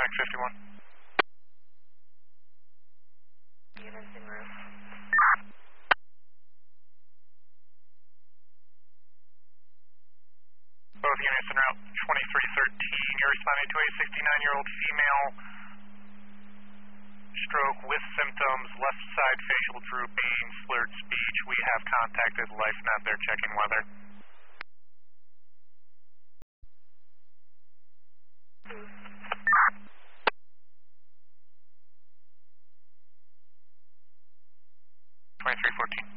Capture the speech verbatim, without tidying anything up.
Mike fifty-one. Units en route. Both units en route, twenty-three thirteen. You're responding to a sixty-nine-year-old female, stroke with symptoms, left side facial drooping, slurred speech. We have contacted LifeNet. They're checking weather. twenty-three fourteen.